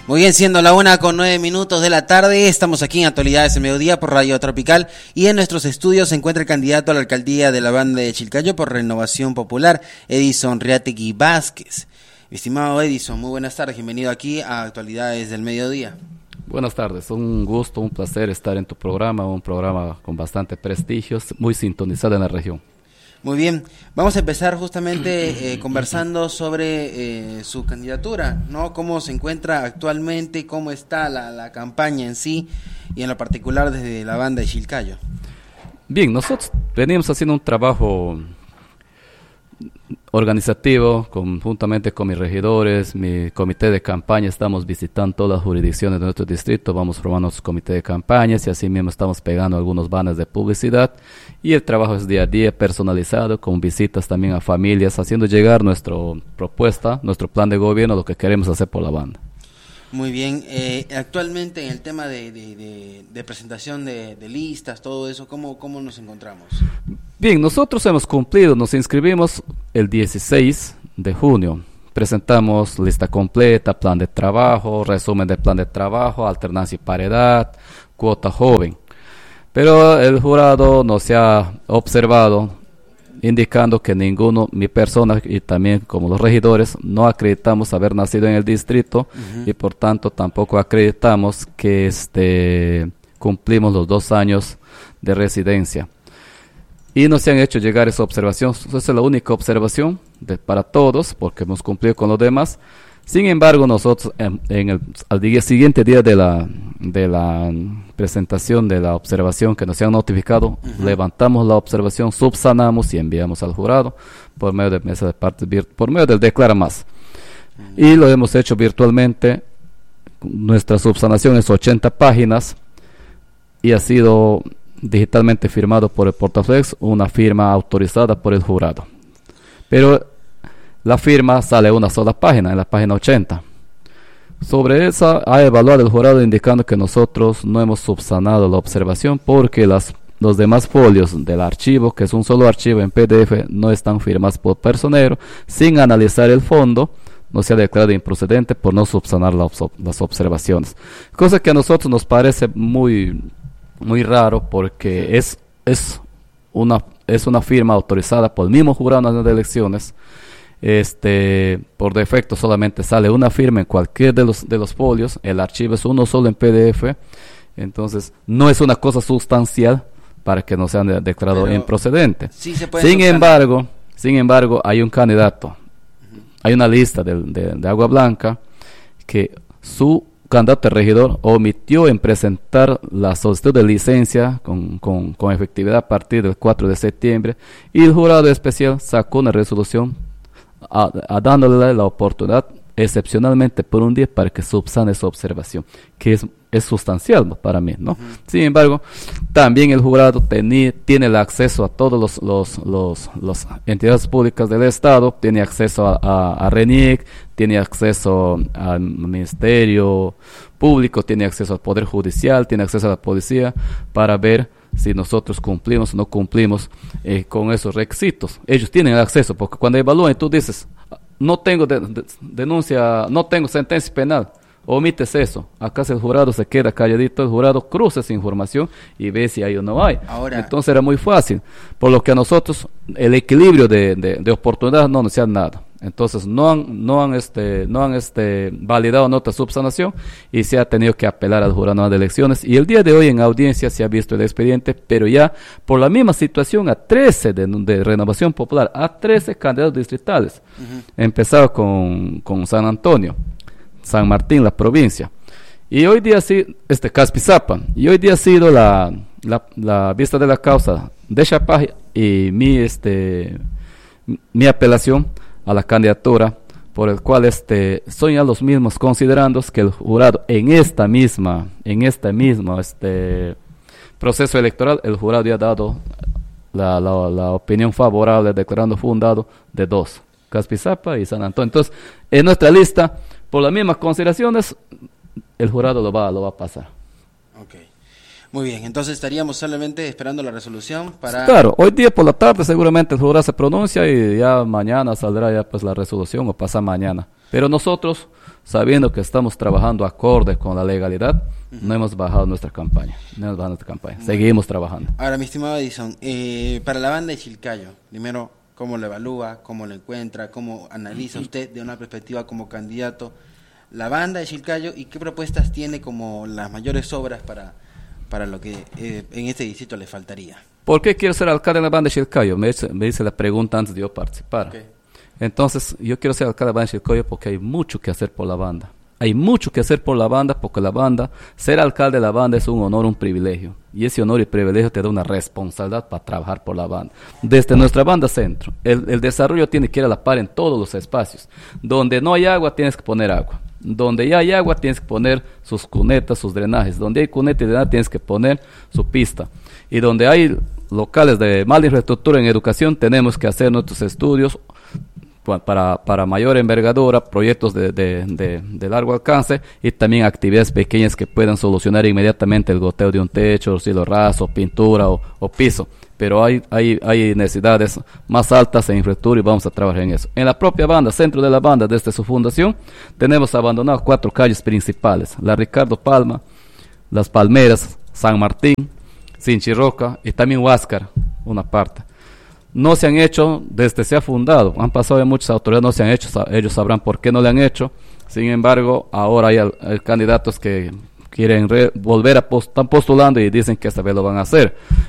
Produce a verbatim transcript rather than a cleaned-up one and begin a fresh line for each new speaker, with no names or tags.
Muy bien, siendo la una con nueve minutos de la tarde, estamos aquí en Actualidades del Mediodía por Radio Tropical y en nuestros estudios se encuentra el candidato a la alcaldía de la banda de Chilcayo por Renovación Popular, Edison Riategui Vázquez. Estimado Edison, muy buenas tardes, bienvenido aquí a Actualidades del Mediodía.
Buenas tardes, un gusto, un placer estar en tu programa, un programa con bastante prestigio, muy sintonizado en la región.
Muy bien, vamos a empezar justamente eh, conversando sobre eh, su candidatura, ¿no? Cómo se encuentra actualmente, cómo está la, la campaña en sí y en lo particular desde la banda de Chilcayo.
Bien, nosotros venimos haciendo un trabajo organizativo conjuntamente con mis regidores, mi comité de campaña. Estamos visitando todas las jurisdicciones de nuestro distrito, vamos formando nuestro comité de campañas y así mismo estamos pegando algunos banners de publicidad y el trabajo es día a día personalizado con visitas también a familias, haciendo llegar nuestra propuesta, nuestro plan de gobierno, lo que queremos hacer por la banda.
Muy bien, eh, actualmente en el tema de, de, de, de presentación de, de listas, todo eso, ¿cómo, cómo nos encontramos?
Bien, nosotros hemos cumplido, nos inscribimos el dieciséis de junio, presentamos lista completa, plan de trabajo, resumen del plan de trabajo, alternancia y paridad, cuota joven, pero el jurado no se ha observado indicando que ninguno, mi persona y también como los regidores, no acreditamos haber nacido en el distrito uh-huh. y por tanto tampoco acreditamos que este cumplimos los dos años de residencia. Y nos han hecho llegar esa observación, esa es la única observación de, para todos, porque hemos cumplido con los demás. Sin embargo, nosotros en, en el, al día siguiente día de la, de la presentación de la observación que nos han notificado, uh-huh. levantamos la observación, subsanamos y enviamos al jurado por medio de mesa de partes, por medio del Declara Más. Uh-huh. Y lo hemos hecho virtualmente. Nuestra subsanación es ochenta páginas y ha sido digitalmente firmado por el Portaflex, una firma autorizada por el jurado. Pero la firma sale una sola página, en la página ochenta. Sobre esa ha evaluado el jurado indicando que nosotros no hemos subsanado la observación porque las, los demás folios del archivo, que es un solo archivo en P D F, no están firmados por personero. Sin analizar el fondo, no se ha declarado improcedente por no subsanar la, las observaciones. Cosa que a nosotros nos parece muy, muy raro porque es, es, una, es una firma autorizada por el mismo jurado de elecciones. Este, por defecto solamente sale una firma en cualquier de los de los folios, el archivo es uno solo en P D F, entonces no es una cosa sustancial para que no sea de, declarado Pero improcedente. Sí se puede sin embargo, sin embargo, hay un candidato, uh-huh. hay una lista de, de, de Agua Blanca que su candidato a regidor omitió en presentar la solicitud de licencia con, con, con efectividad a partir del cuatro de septiembre y el jurado especial sacó una resolución A, a dándole la oportunidad excepcionalmente por un día para que subsane esa observación, que es, es sustancial para mí, ¿no? Uh-huh. Sin embargo, también el jurado teni, tiene el acceso a todos los, los, los, los entidades públicas del Estado, tiene acceso a, a, a RENIEC, tiene acceso al Ministerio Público, tiene acceso al Poder Judicial, tiene acceso a la policía para ver si nosotros cumplimos o no cumplimos eh, con esos requisitos. Ellos tienen acceso, porque cuando evalúan tú dices, no tengo de, de, denuncia, no tengo sentencia penal, omites eso. Acá el jurado se queda calladito, el jurado cruza esa información y ve si hay o no hay. Ahora, entonces era muy fácil, por lo que a nosotros el equilibrio de, de, de oportunidades no nos da nada. Entonces no han, no han, este, no han este, validado nuestra subsanación y se ha tenido que apelar al jurado de elecciones. Y el día de hoy en audiencia se ha visto el expediente, pero ya por la misma situación a trece de, de Renovación Popular, a trece candidatos distritales. Uh-huh. Empezaba con, con San Antonio, San Martín, la provincia. Y hoy día sí, este Caspizapa, y hoy día ha sido la, la, la vista de la causa de Chapaj y mi, este, mi apelación a la candidatura, por el cual este son ya los mismos considerando que el jurado en esta misma, en este mismo este proceso electoral, el jurado ya ha dado la, la, la opinión favorable, declarando fundado de dos, Caspizapa y San Antonio. Entonces, en nuestra lista, por las mismas consideraciones, el jurado lo va, lo va a pasar.
Okay. Muy bien, entonces estaríamos solamente esperando la resolución para...
Claro, hoy día por la tarde seguramente el jurado se pronuncia y ya mañana saldrá ya pues la resolución o pasa mañana. Pero nosotros, sabiendo que estamos trabajando acorde con la legalidad, uh-huh. no hemos bajado nuestra campaña, no hemos bajado nuestra campaña, bueno. seguimos trabajando.
Ahora, mi estimado Edison, eh, para la banda de Chilcayo, primero, ¿cómo lo evalúa, cómo lo encuentra, cómo analiza usted de una perspectiva como candidato la banda de Chilcayo y qué propuestas tiene como las mayores obras para, para lo que eh, en este distrito le faltaría?
¿Por qué quiero ser alcalde de la banda de Chilcayo? Me hice, me hice la pregunta antes de yo participar. Okay. Entonces, yo quiero ser alcalde de la banda de Chilcayo porque hay mucho que hacer por la banda. Hay mucho que hacer por la banda porque la banda, ser alcalde de la banda es un honor, un privilegio. Y ese honor y privilegio te da una responsabilidad para trabajar por la banda. Desde nuestra banda centro, el, el desarrollo tiene que ir a la par en todos los espacios. Donde no hay agua, tienes que poner agua. Donde ya hay agua, tienes que poner sus cunetas, sus drenajes. Donde hay cuneta y drenaje, tienes que poner su pista. Y donde hay locales de mala infraestructura en educación, tenemos que hacer nuestros estudios para, para mayor envergadura, proyectos de, de, de, de largo alcance y también actividades pequeñas que puedan solucionar inmediatamente el goteo de un techo, cielo raso, pintura o, o piso. Pero hay, hay, hay necesidades más altas en infraestructura y vamos a trabajar en eso. En la propia banda, centro de la banda, desde su fundación, tenemos abandonado cuatro calles principales. La Ricardo Palma, Las Palmeras, San Martín, Sinchirroca y también Huáscar, una parte. No se han hecho desde se ha fundado. Han pasado ya muchas autoridades, no se han hecho. Ellos sabrán por qué no le han hecho. Sin embargo, ahora hay, hay candidatos que quieren re, volver a post, están postulando y dicen que esta vez lo van a hacer.